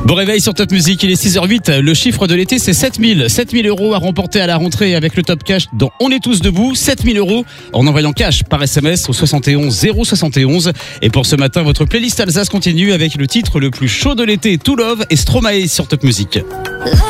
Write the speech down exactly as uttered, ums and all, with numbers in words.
Bon réveil sur Top Music, il est six heures huit. Le chiffre de l'été, c'est sept mille. sept mille euros à remporter à la rentrée avec le Top Cash dont On est tous debout. sept mille euros en envoyant cash par S M S au soixante et onze zéro soixante et onze. Et pour ce matin, votre playlist Alsace continue avec le titre le plus chaud de l'été, To Love et Stromae sur Top Music. Love